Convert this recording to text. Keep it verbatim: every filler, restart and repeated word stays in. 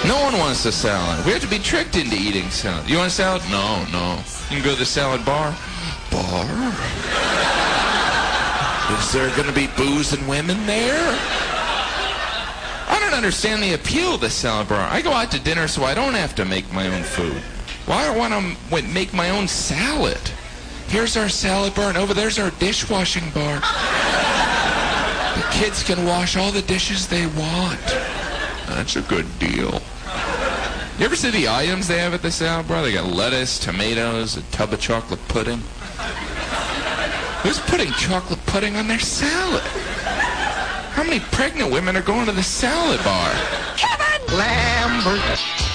No one wants a salad. We have to be tricked into eating salad. You want a salad? No, no. You can go to the salad bar. Bar? Is there going to be booze and women there? I don't understand the appeal of the salad bar. I go out to dinner so I don't have to make my own food. Why do I want to make my own salad? Here's our salad bar, and over there's our dishwashing bar. The kids can wash all the dishes they want. That's a good deal. You ever see the items they have at the salad bar? They got lettuce, tomatoes, a tub of chocolate pudding. Who's putting chocolate pudding on their salad? How many pregnant women are going to the salad bar? Kevin Lambert.